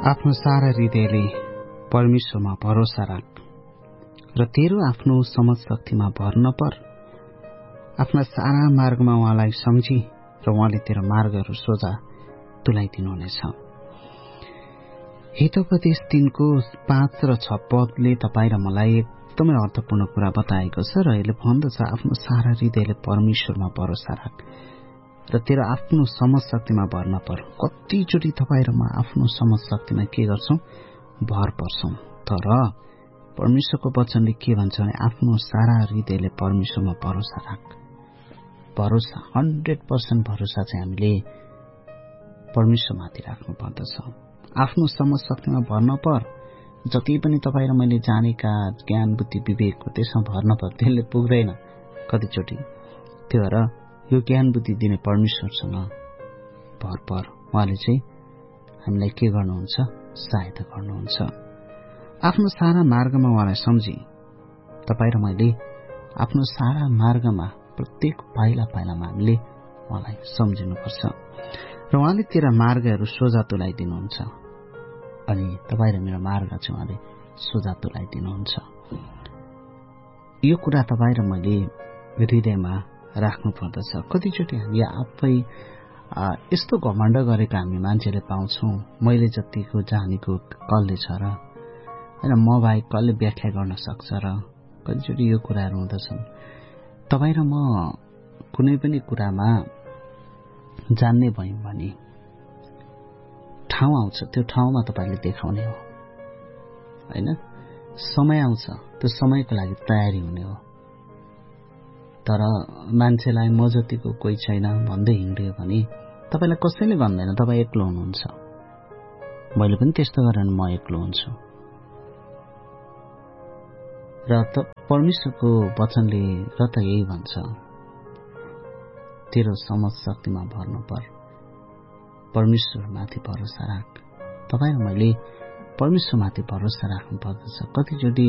आफ्नो सारा हृदयले परमेश्वरमा भरोसा राख र तेरो आफ्नो समझ शक्तिमा भर नपर। आफ्ना सारा मार्गमा उहाँलाई सम्झी र उहाँले तेरो मार्गहरू सोझा तुल्याइदिनुहुनेछ। हितोपदेश 3को 5 र 6 पदले तपाईँ र मलाई एकदमै अर्थपूर्ण कुरा बताएको छ र यसले भन्दछ आफ्नो सारा हृदयले परमेश्वरमा भरोसा राख र तेरो आफ्नो समझ शक्तिमा भर नपर। कतिचोटि तपाईँ र म आफ्नो समझ शक्तिमा के गर्छौं? भर पर्छौं। तर परमेश्वरको वचनले के भन्छ भने आफ्नो सारा हृदयले परमेश्वरमा भरोसा राख। भरोसा 100% भरोसा चाहिँ हामीले परमेश्वरमाथि राख्नु पर्दछ। आफ्नो समझ शक्तिमा भर नपर। जति पनि तपाईँ र मैले जानेका ज्ञान बुद्धि विवेक हो त्यसमा भर नपर, त्यसले पुग्दैन कतिचोटि। त्यो भएर यो ज्ञान बुद्धि दिने परमेश्वरसँग भर पर। उहाँले चाहिँ हामीलाई के गर्नुहुन्छ? सहायता गर्नुहुन्छ। आफ्नो सारा मार्गमा उहाँलाई सम्झी। तपाईँ र मैले आफ्नो सारा मार्गमा प्रत्येक पाइला पाइलामा हामीले उहाँलाई सम्झिनुपर्छ र उहाँले तेरा मार्गहरू सोझा तुल्याइदिनुहुन्छ। अनि तपाईँ र मेरो मार्ग चाहिँ उहाँले सोझा तुल्याइदिनुहुन्छ। यो कुरा तपाईँ र मैले हृदयमा राख्नु पर्दछ। कतिचोटि हामी आफै यस्तो घमण्ड गरेका हामी मान्छेले पाउँछौं, मैले जतिको जानेको कसले छ र, होइन म बाहेक कसले व्याख्या गर्न सक्छ र। कतिचोटि यो कुराहरू हुँदछन्। तपाईँ र म कुनै पनि कुरामा जान्ने भयौँ भने ठाउँ आउँछ, त्यो ठाउँमा तपाईँले देखाउने हो, होइन? समय आउँछ, त्यो समयको लागि तयारी हुने हो। तर मान्छेलाई म जतिको कोही छैन भन्दै हिँड्यो भने तपाईँलाई कसैले भन्दैन, तपाईँ एक्लो हुनुहुन्छ। मैले पनि त्यस्तो गरेर म एक्लो हुन्छु। र परमेश्वरको वचनले र त यही भन्छ, तेरो समझ शक्तिमा भर नपर, परमेश्वरमाथि भरोसा राख। तपाईँ र मैले परमेश्वरमाथि भरोसा राख्नु पर्दछ। कतिचोटि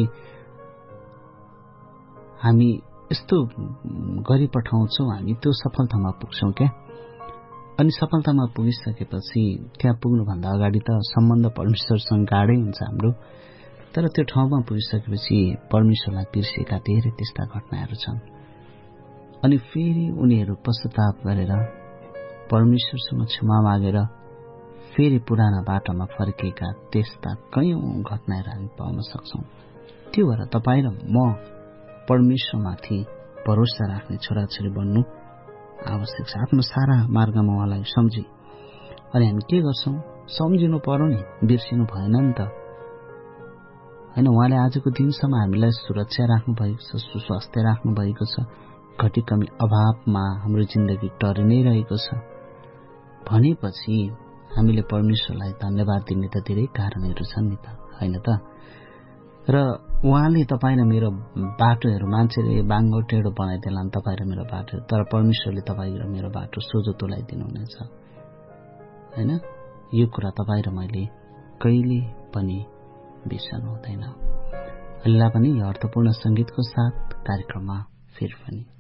हामी यस्तो गरिपठाउँछौँ, हामी त्यो सफलतामा पुग्छौँ क्या। अनि सफलतामा पुगिसकेपछि त्यहाँ पुग्नुभन्दा अगाडि त सम्बन्ध परमेश्वरसँग गाढै हुन्छ हाम्रो। तर त्यो ठाउँमा पुगिसकेपछि परमेश्वरलाई बिर्सेका धेरै त्यस्ता घटनाहरू छन्। अनि फेरि उनीहरू पश्चाताप गरेर परमेश्वरसँग क्षमा मागेर फेरि पुराना बाटोमा फर्केका त्यस्ता कयौं घटनाहरू हामी पाउन सक्छौं। त्यो भएर तपाईँ र म परमेश्वरमाथि भरोसा राख्ने छोराछोरी बन्नु आवश्यक छ। आफ्नो सारा मार्गमा उहाँलाई सम्झी। अनि हामी के गर्छौं? सम्झिनु पर्यो नि, बिर्सिनु भएन नि त, होइन? उहाँले आजको दिनसम्म हामीलाई सुरक्षा राख्नु भएको छ, सुस्वास्थ्य राख्नु भएको छ। घटी कमी अभावमा हाम्रो जिन्दगी टरि नै रहेको छ भनेपछि हामीले परमेश्वरलाई धन्यवाद दिने त धेरै कारणहरू छन् नि त, होइन त? र उहाँले तपाईँ र मेरो बाटोहरू, मान्छेले बाङ्गो टेढो बनाइदेला नि तपाईँ र मेरो बाटो, तर परमेश्वरले तपाईँ र मेरो बाटो सोझो तुल्याइदिनुहुनेछ, होइन? यो कुरा तपाईँ र मैले कहिले पनि बिर्सनु हुँदैन। अल्लाह पनि यो अर्थपूर्ण संगीतको साथ कार्यक्रममा फेरि पनि